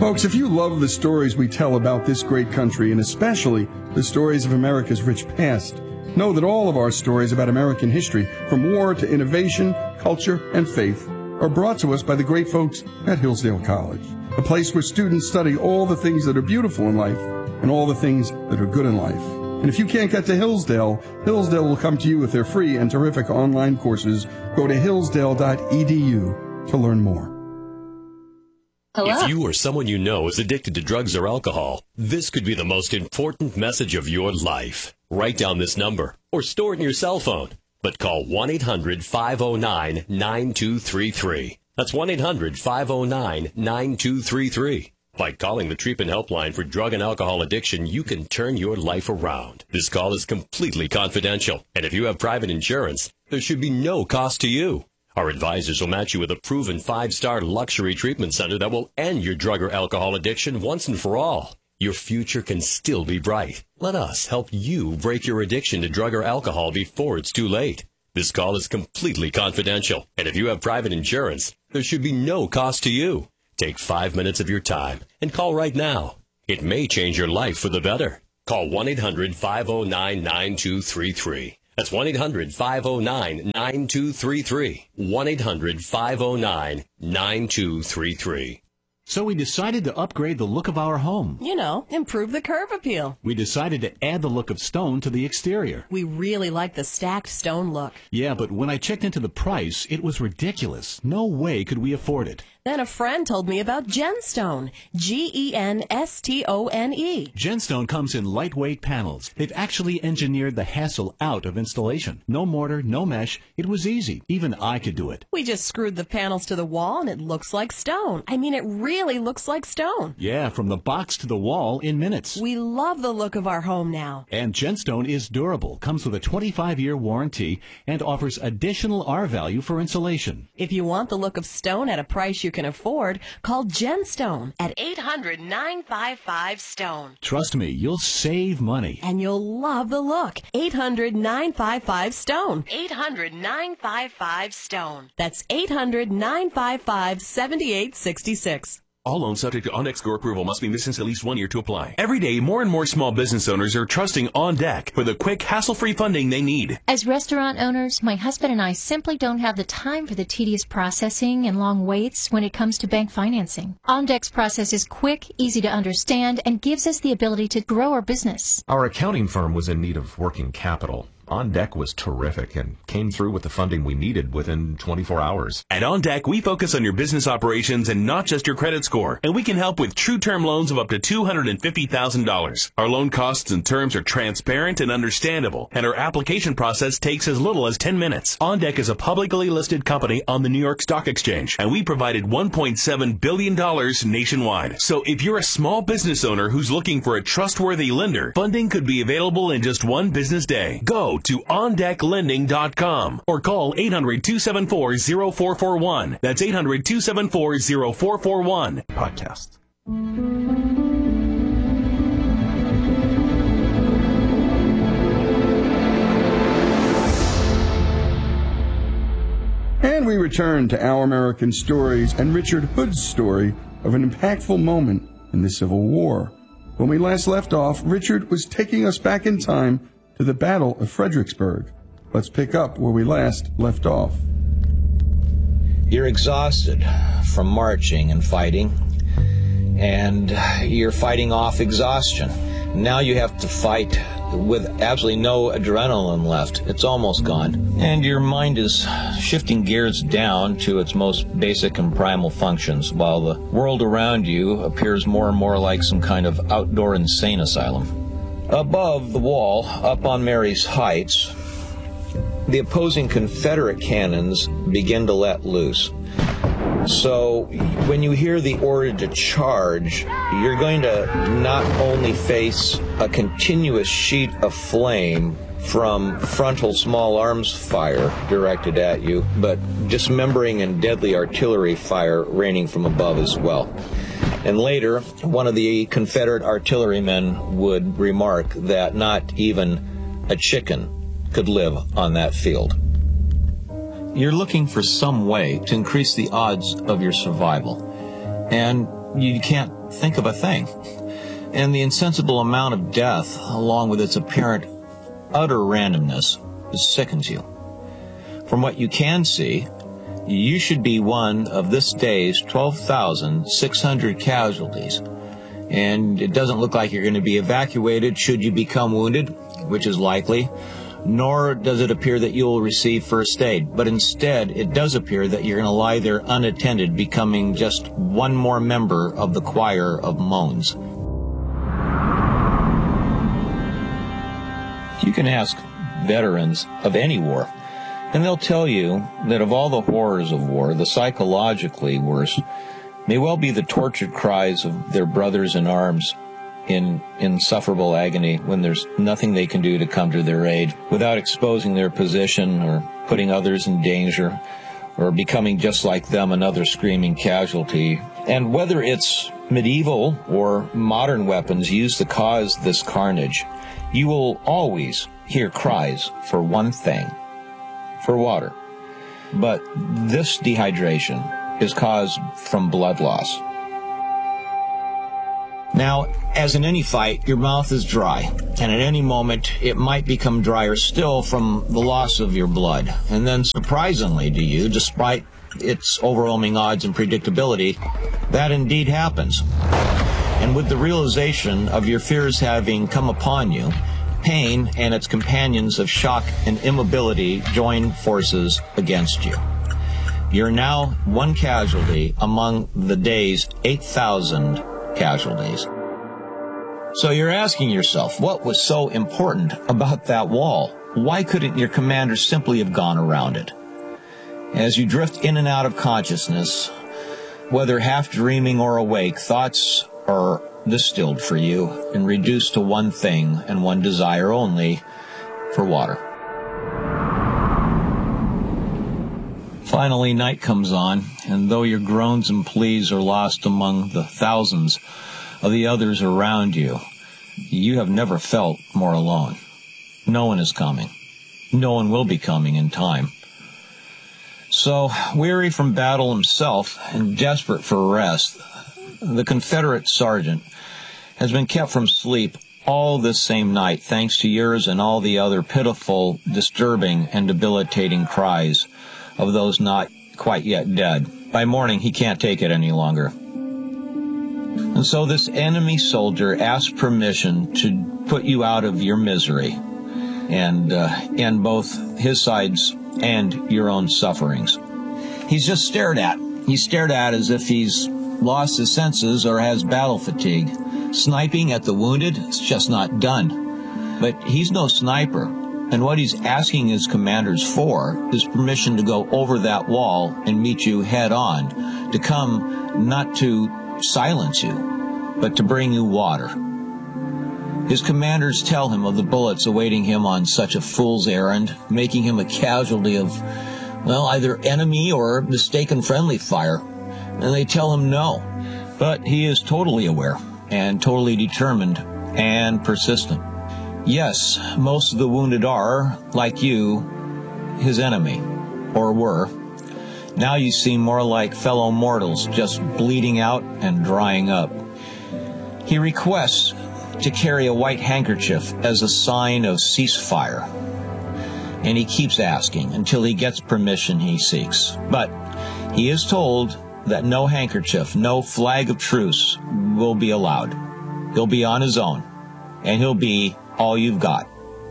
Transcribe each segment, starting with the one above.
Folks, if you love the stories we tell about this great country, and especially the stories of America's rich past, know that all of our stories about American history, from war to innovation, culture, and faith, are brought to us by the great folks at Hillsdale College, a place where students study all the things that are beautiful in life and all the things that are good in life. And if you can't get to Hillsdale, Hillsdale will come to you with their free and terrific online courses. Go to hillsdale.edu to learn more. Hello? If you or someone you know is addicted to drugs or alcohol, this could be the most important message of your life. Write down this number or store it in your cell phone. But call 1-800-509-9233. That's 1-800-509-9233. By calling the treatment helpline for drug and alcohol addiction, you can turn your life around. This call is completely confidential, and if you have private insurance, there should be no cost to you. Our advisors will match you with a proven 5-star luxury treatment center that will end your drug or alcohol addiction once and for all. Your future can still be bright. Let us help you break your addiction to drug or alcohol before it's too late. This call is completely confidential, and if you have private insurance, there should be no cost to you. Take 5 minutes of your time and call right now. It may change your life for the better. Call 1-800-509-9233. That's 1-800-509-9233. 1-800-509-9233. So we decided to upgrade the look of our home. You know, improve the curb appeal. We decided to add the look of stone to the exterior. We really like the stacked stone look. Yeah, but when I checked into the price, it was ridiculous. No way could we afford it. Then a friend told me about Genstone. Genstone. Genstone comes in lightweight panels. They've actually engineered the hassle out of installation. No mortar, no mesh. It was easy. Even I could do it. We just screwed the panels to the wall and it looks like stone. I mean, it really looks like stone. Yeah, from the box to the wall in minutes. We love the look of our home now. And Genstone is durable, comes with a 25-year warranty, and offers additional R value for insulation. If you want the look of stone at a price you can afford, call Genstone at 800-955-STONE. Trust me, you'll save money. And you'll love the look. 800-955-STONE. 800-955-STONE. That's 800-955-7866. All loans subject to OnDeck score approval must be missing at least 1 year to apply. Every day, more and more small business owners are trusting OnDeck for the quick, hassle-free funding they need. As restaurant owners, my husband and I simply don't have the time for the tedious processing and long waits when it comes to bank financing. OnDeck's process is quick, easy to understand, and gives us the ability to grow our business. Our accounting firm was in need of working capital. OnDeck was terrific and came through with the funding we needed within 24 hours. At OnDeck, we focus on your business operations and not just your credit score, and we can help with true term loans of up to $250,000. Our loan costs and terms are transparent and understandable, and our application process takes as little as 10 minutes. OnDeck is a publicly listed company on the New York Stock Exchange, and we provided $1.7 billion nationwide. So if you're a small business owner who's looking for a trustworthy lender, funding could be available in just one business day. Go to OnDeckLending.com or call 800-274-0441. That's 800-274-0441. Podcast. And we return to Our American Stories and Richard Hood's story of an impactful moment in the Civil War. When we last left off, Richard was taking us back in time to the Battle of Fredericksburg. Let's pick up where we last left off. You're exhausted from marching and fighting, and you're fighting off exhaustion. Now you have to fight with absolutely no adrenaline left. It's almost gone. And your mind is shifting gears down to its most basic and primal functions, while the world around you appears more and more like some kind of outdoor insane asylum. Above the wall, up on Mary's Heights, the opposing Confederate cannons begin to let loose. So when you hear the order to charge, you're going to not only face a continuous sheet of flame from frontal small arms fire directed at you, but dismembering and deadly artillery fire raining from above as well. And later, one of the Confederate artillerymen would remark that not even a chicken could live on that field. You're looking for some way to increase the odds of your survival, and you can't think of a thing. And the insensible amount of death, along with its apparent utter randomness, sickens you. From what you can see, you should be one of this day's 12,600 casualties. And it doesn't look like you're going to be evacuated should you become wounded, which is likely, nor does it appear that you will receive first aid. But instead, it does appear that you're going to lie there unattended, becoming just one more member of the choir of moans. You can ask veterans of any war, and they'll tell you that of all the horrors of war, the psychologically worst may well be the tortured cries of their brothers in arms in insufferable agony when there's nothing they can do to come to their aid without exposing their position or putting others in danger or becoming just like them, another screaming casualty. And whether it's medieval or modern weapons used to cause this carnage, you will always hear cries for one thing, for water. But this dehydration is caused from blood loss. Now, as in any fight, your mouth is dry, and at any moment it might become drier still from the loss of your blood. And then, surprisingly to you, despite its overwhelming odds and predictability, that indeed happens. And with the realization of your fears having come upon you, pain and its companions of shock and immobility join forces against you. You're now one casualty among the day's 8,000 casualties. So you're asking yourself, what was so important about that wall? Why couldn't your commander simply have gone around it? As you drift in and out of consciousness, whether half dreaming or awake, thoughts are distilled for you and reduced to one thing and one desire only, for water. Finally, night comes on, and though your groans and pleas are lost among the thousands of the others around you, you have never felt more alone. No one is coming. No one will be coming in time. So, weary from battle himself and desperate for rest, the Confederate sergeant has been kept from sleep all this same night, thanks to yours and all the other pitiful, disturbing, and debilitating cries of those not quite yet dead. By morning, he can't take it any longer. And so this enemy soldier asks permission to put you out of your misery and end both his sides and your own sufferings. He's just stared at. He's stared at as if he's lost his senses or has battle fatigue. Sniping at the wounded is just not done. But he's no sniper, and what he's asking his commanders for is permission to go over that wall and meet you head on, to come not to silence you, but to bring you water. His commanders tell him of the bullets awaiting him on such a fool's errand, making him a casualty of, well, either enemy or mistaken friendly fire. And they tell him no. But he is totally aware and totally determined and persistent. Yes, most of the wounded are, like you, his enemy, or were. Now you seem more like fellow mortals, just bleeding out and drying up. He requests to carry a white handkerchief as a sign of ceasefire. And he keeps asking until he gets permission he seeks. But he is told that no handkerchief, no flag of truce will be allowed. He'll be on his own, and he'll be all you've got.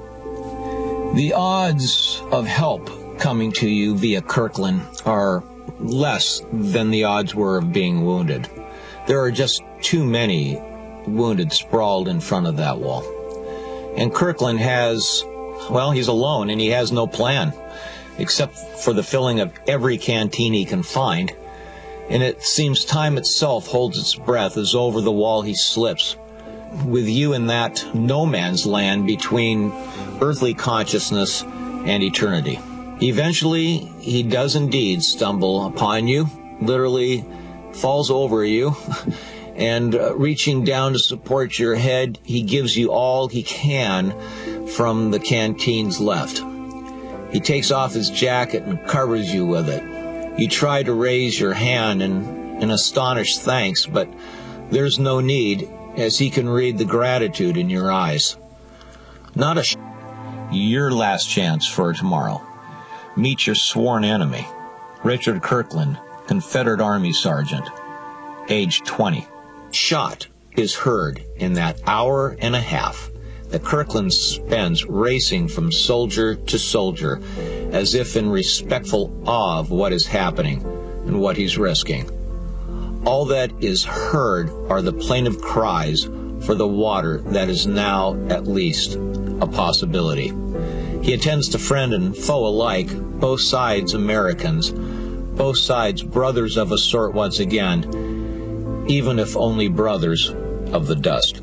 The odds of help coming to you via Kirkland are less than the odds were of being wounded. There are just too many wounded sprawled in front of that wall. And Kirkland has, well, he's alone, and he has no plan, except for the filling of every canteen he can find. And it seems time itself holds its breath as over the wall he slips, with you in that no man's land between earthly consciousness and eternity. Eventually, he does indeed stumble upon you, literally falls over you, and reaching down to support your head, he gives you all he can from the canteens left. He takes off his jacket and covers you with it. You try to raise your hand in astonished thanks, but There's no need, as he can read the gratitude in your eyes. Not your last chance for tomorrow. Meet your sworn enemy, Richard Kirkland, Confederate Army Sergeant, age 20. Shot is heard in that hour and a half that Kirkland spends racing from soldier to soldier, as if in respectful awe of what is happening and what he's risking. All that is heard are the plaintive cries for the water that is now at least a possibility. He attends to friend and foe alike, both sides Americans, both sides brothers of a sort once again, even if only brothers of the dust.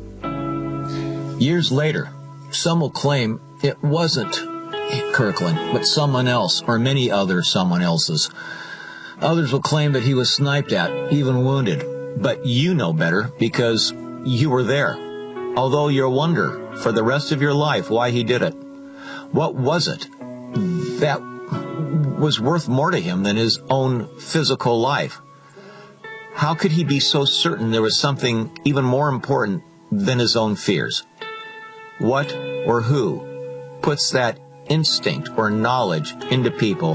Years later, some will claim it wasn't Kirkland, but someone else, or many other someone else's. Others will claim that he was sniped at, even wounded. But you know better because you were there. Although you'll wonder for the rest of your life why he did it. What was it that was worth more to him than his own physical life? How could he be so certain there was something even more important than his own fears? What or who puts that instinct or knowledge into people